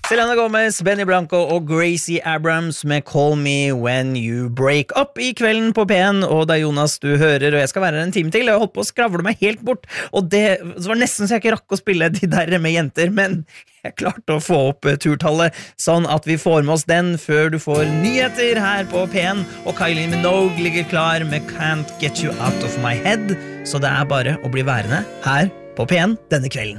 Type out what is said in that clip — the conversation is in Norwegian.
Selena Gomez, Benny Blanco og Gracie Abrams med Call Me When You Break Up I kvelden på P1, og det Jonas du hører, og jeg skal være her en time til. Jeg har holdt på å skravle meg helt bort, og det var nesten så jeg ikke rakk å spille de der med jenter, men jeg klarte å få opp turtallet, sånn at vi får med oss den før du får nyheter her på P1, og Kylie Minogue ligger klar med Can't Get You Out of My Head, så det bare å bli værende her på P1 denne kvelden.